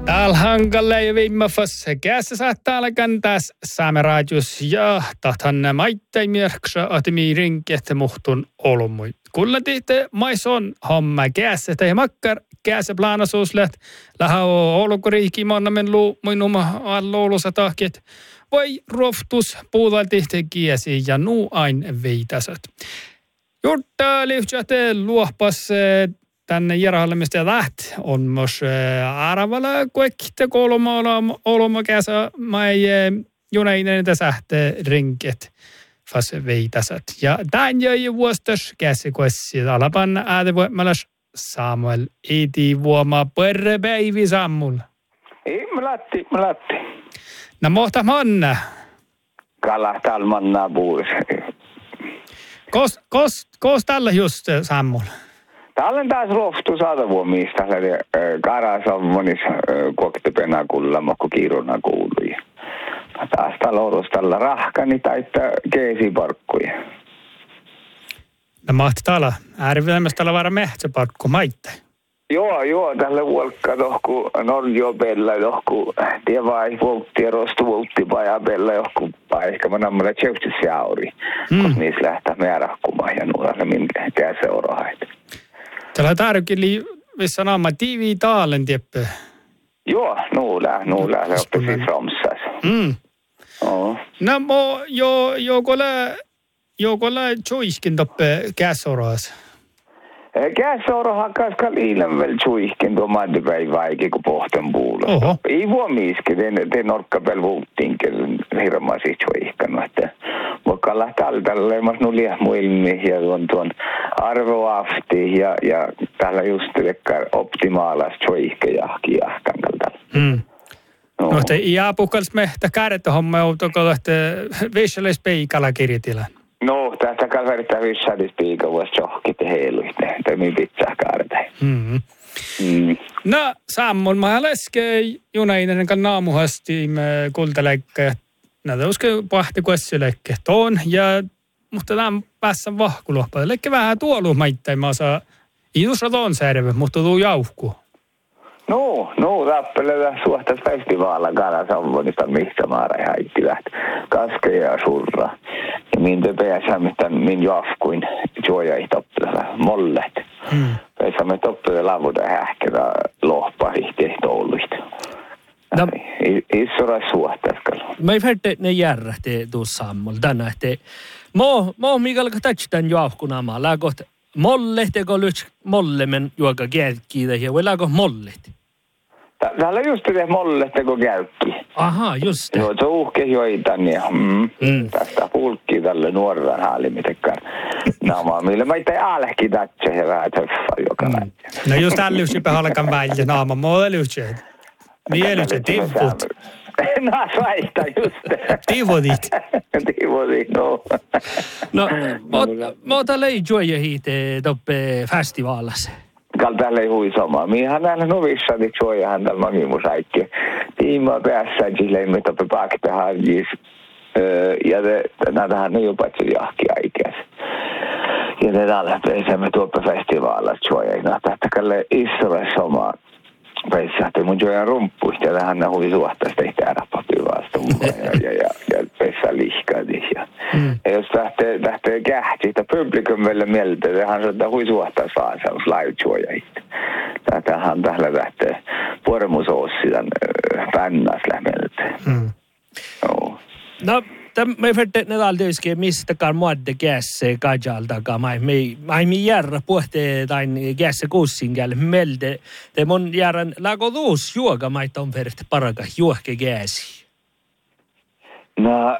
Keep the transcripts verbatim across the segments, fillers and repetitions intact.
Täällä hankalle ja viimmafassa kässä saattaa alkan tässä Saameradius ja tahtan maittai mierksa atimi rinket muhtun olumui. Kulla tihte maison homma kässä tai makkar kässä planasuuslet lähä olukuriikki monnamen luu muinuma alloulusa tahket vai roftus puudal tihte kiesi ja nuu ain veitasat. Jurtta lyhtsääte luohpas tänne järjestelmistä ja läht on myös aravala kuekte kolma olma käsä mai junainen sähte rinket fas veitasat ja tän jäi vuostas käsi kuessi alapan äätevoimalas Samuel iti vuoma perre päivi Samuel. Ei mlatti mlatti. No mohta manna. Kalahtal manna puus. Kos kos kos tällä just Samuel. Täällä on taas roftu saatavuomista, eli karasavvonis koktepenä kulla, mokko kiiruna kuului. Taas täällä orustalla rahkani taittaa keesiparkkuja. No mahti täällä, äärivämmästä täällä vara mehtsäparkku maittain. Joo, joo, tällä vuolkka tohku Norjopella, tohku tievai voltti ja rostuvoltti pajapella, johku paikka, mä nammalle tseustisjauri, mm. kun niissä lähtää määrähkumaan ja nuorille minkä käseorohaita. Täällä on tärkeä missä namma tiivi taalen tieppö. Joo, nuulää, nuulää, se oppi siis romsas. Mm. Oh. No, mo, jo, jokolla, jokolla tjoiskin toppe käseorohas. Käsoro hakkas kaliilan vel tjuihkin tuo maddepäin vaikin kuin pohten puulosta. Ei vuomiiski, te norkkapel vuuttiinkin hirmaasi tjuihkanut, että vaikka lähtee altalle, mas nulia muilmi ja tuon tuon arvoafti ja, ja täällä just tekee optimaalas tjuihke jahki jahkankalta. Mm. No, no te jää puhkals mehtä käärettä homma joutoko, että vissaleis peikalla kirjatila. No, tästä kalvertaa vissadis piika vuosi johkit ja heiluitte. Tai minun pitää kaarta. Mm-hmm. Mm. No, Sammon, mä läske junainen kan naamuhasti me kultaleikka ja näitä uske pahti kuessileikka toon. Ja mutta tämän päässä vahkulohpa. Leikki vähän tuolu maittain. Mä saa idusra toon särve, mutta tuu jauhku. No, no, rappeleva suhtas festivaalla Karasavvonista missä maara ja haitti lähti kaskeja ja surra. Ja minä pääsemme tämän min jafkuin juojai toppeleva mollet. Hmm. Pääsemme toppeleva lavuta hähkerä lohpahihti touluista. No. Issora suhtaskalla. Mä ei färte ne järrähti tuossa sammulla tänä, että mo, mo mikä tatsi tämän jafkunamaa. Lääkoht mollehteko lyts mollemen juoka kärkiitä ja voi lääkoht mollehti? Täällä just te molletteko käykki. Aha, just Joo, se uhke joitan ja mm, mm. tästä pulkkii tälle nuorran haalimitekkään naamaa, millä mä itse älki tatse ja vähän töffaa joka mm. näin. No just tällä lyhtsipä halkan väliä naama, mua lyhtsipä. Niin lyhtsipä, tivut. Naas vaihtaa just. Tivutit. Tivutit, no. No, mä otan leijuja hiite toppe festivaalassa. Kal täällä ei hui samaa. Mihän näillä novissati suojahan täällä magimusaikki. Tiimaa päässä, siis leimme toppe pakta harjis. Ja näitähän on jopa se jahki aikäs. Ja te täällä pääsemme tuoppe festivaalassa suojaa. Tähtäkälle Israel samaa. Peissähti mun jojan rumppuista ja tähän hui suhtaisi tehty äräpapia vasta ja, ja, ja, ja peissään lihkaati. Ja, mm. ja jos lähtee, lähtee kähti, että publikum vielä mieltä, tähän saattaa hui suhtaisi vaan sellaisi laivutsuojahit. Tähän tähän lähtee pormusoossi tämän pännas lämmeltä. Mm. No. No. Mä ei färte ne aldeiskeä mistäkään muodde kässe kajaltakaan. Mä ei mi järra puhte tain kässe kuussinkälle melde. Te mun järran laako tuus juoga maita on färte paraka juohke käsi. No,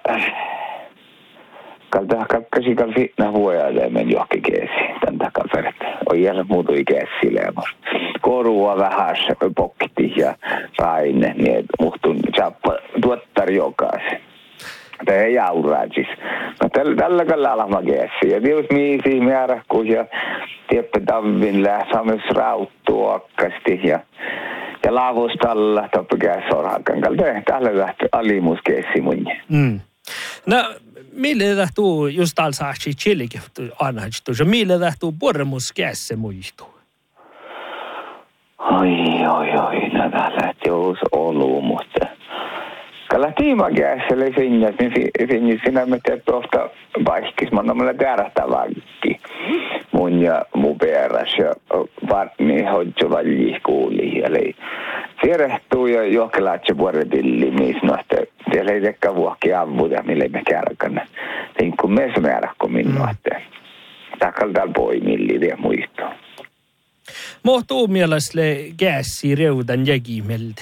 kalta kakkasi kal fitna huojalle men juohke käsi. Tän takaa färte. On järra muutui käsille. Korua vähän pokti ja raine. Niin muhtun chappa tuottar jokaisen. Det är jaurajis. No tällä tällä kalla alama käsi. Ja tiedät miisi määräkkuus ja tieppä tavin lähsamis rauttuokkasti ja ja lavustalla toppe käsi orhakan kalta. Tällä lähti alimus käsi mun. Mm. No, mille lähtuu just täällä saasi chilikin anhaistus. Mille lähtuu pormus käsi muistuu? Oi, oi, oi, no tällä jos olu, mutta... Kalla tiimakäiselle finjas, niin finjas sinä me teet tuosta vaikkis, mä annan mulle täärästä vaikki. Mun ja mun peräs ja vartni hoidjo valji kuuli. Eli sierehtuu ja johkelaatse vuoretilli, missä noista, siellä ei tekkä vuokki avvuta, mille me kärkänä. Niin kuin me se määräkko minua, että takkal täällä poimilli ja muistuu. Mohtuu mielestäni käsi reudan jäkimeltä?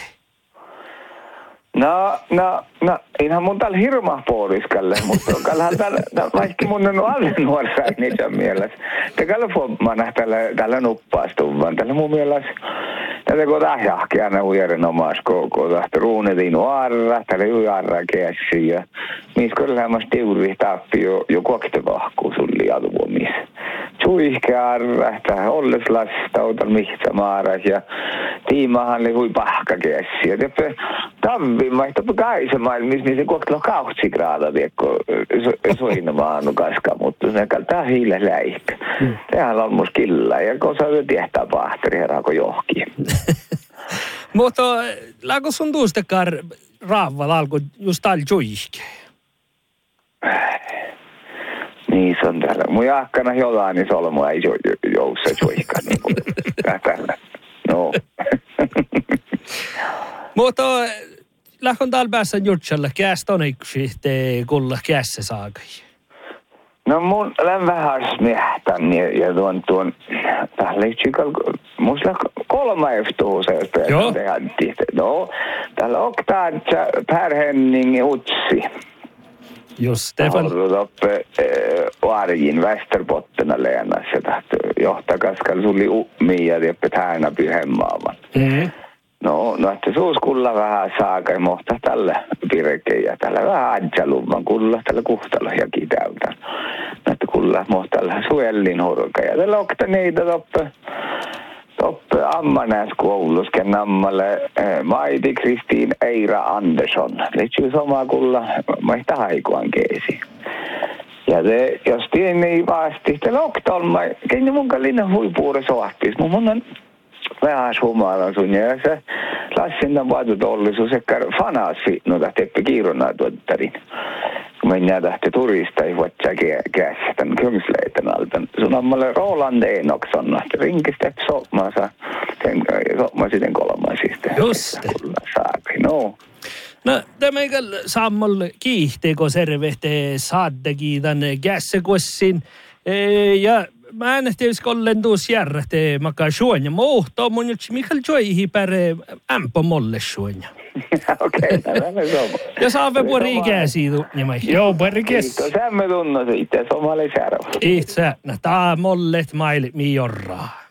No, no, no, ihan mun täällä hirmaa puoliskalle, mutta kallaan täällä, vaikka mun on alle nuorsa niitä mielessä. Te kallaan fommana täällä, täällä nuppaastu, vaan täällä mun mielessä, täällä kun tahjahki aina ujerin omas, kun tahti ruunetiin nuorra, täällä jujarra käsi ja missä kyllämässä tiuri tappi jo, jo koktevahkuu sulli aluvuomis. Suihkearra, tää olles lastautan mihtsä maaras ja tiimahan oli hui pahka käsi. Ja teppä tavvi maista kaisemailmis, niin se kohtalo kahtsi graada, tiekko, soinamaan kaska, mutta se kaltaa hiile läikkä. Tehän on mus killa, ja kun saa tietää pahteri, herraako johki. Mutta laako sun tuustakar raavval alko just täällä joihke? Niin se on täällä. Mun jaakkana jollain, niin solmu ei joussa joihka, niin kuin täällä. No. Mutta lähdön täällä päässä jutsalla, käästä on yksi te kulla käässä saakai? No mun lämmähäs miehtän ja, ja tuon tuon, täällä ei tsikal, musta kolma eftuusa, jos tehdään. No, täällä on täällä Per Henning Utsi. Just, Stefan. Ollut oppe Vargin Västerbottena leenassa, että johtakaskalla suli ummi ja tieppä täänä pyhemmaavan. Mm-hmm. No, no, että suuskulla vähän saaka ja mohta tällä pirkeä ja tällä vähän adjalumman kulla tällä kuhtalojakin täältä. No, että kulla mohta tällä suellin horka ja tällä okta neitä toppe, toppe ammanäs koulusken nammalle eh, Maiti Kristiin Eira Andersson. Liittyy samaa kulla, maista haikuan keesi. Ja te, jos tieni vasti, tällä okta on, keini mun kallinen huipuure sohtis. Mun on vähän humala sun ja se lassin tämän vaatutollisuus, että fanas fitnuta teppä kiironnaa tuottarin. Kun mennään tähti turista, ei voi käsiä tämän Kungsleiten alta. Sun ammalle Roland Enoksson, että rinkistä sopmaansa, sopmaa sitten kolmansista. Just. No. No, tämä ei sammalle kiihteeko servehte saaddakin tänne kässäkossin. Ja mä en tietysti ollen tuossa järjähte makaa suonja. Mä ohtaa mun jutsi Mikael Joihi päre ämpö molle suonja. Okei, tämä on sama. Ja saave puoli ikäisiä. Joo, pari kes. Kiitos, hän me tunnu siitä, somali särvo. Itse, tää mollet mailit mi jorraa.